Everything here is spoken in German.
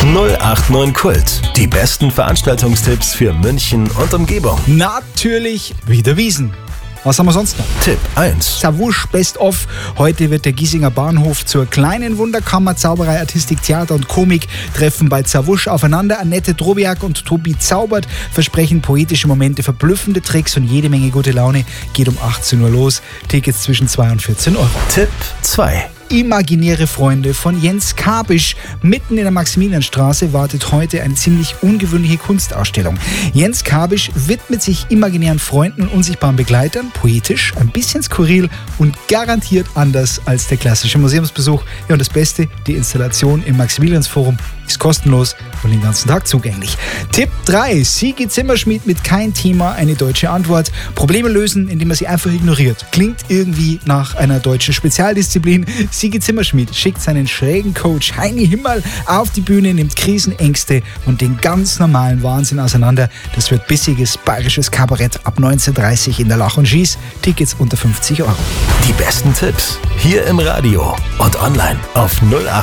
089 Kult. Die besten Veranstaltungstipps für München und Umgebung. Natürlich wieder Wiesn. Was haben wir sonst noch? Tipp 1. Zawusch Best of. Heute wird der Giesinger Bahnhof zur kleinen Wunderkammer. Zauberei, Artistik, Theater und Komik treffen bei Zawusch aufeinander. Annette Drobiak und Tobi Zaubert versprechen poetische Momente, verblüffende Tricks und jede Menge gute Laune. Geht um 18 Uhr los. Tickets zwischen 2 und 14 Euro. Tipp 2. Imaginäre Freunde von Jens Kabisch. Mitten in der Maximilianstraße wartet heute eine ziemlich ungewöhnliche Kunstausstellung. Jens Kabisch widmet sich imaginären Freunden und unsichtbaren Begleitern, poetisch, ein bisschen skurril und garantiert anders als der klassische Museumsbesuch. Ja, und das Beste, die Installation im Maximiliansforum ist kostenlos und den ganzen Tag zugänglich. Tipp 3. Sigi Zimmerschmidt mit Kein Thema, eine deutsche Antwort. Probleme lösen, indem man sie einfach ignoriert. Klingt irgendwie nach einer deutschen Spezialdisziplin. Sigi Zimmerschmidt schickt seinen schrägen Coach Heini Himmel auf die Bühne, nimmt Krisen, Ängste und den ganz normalen Wahnsinn auseinander. Das wird bissiges bayerisches Kabarett ab 19:30 Uhr in der Lach und Schieß. Tickets unter 50 Euro. Die besten Tipps hier im Radio und online auf 089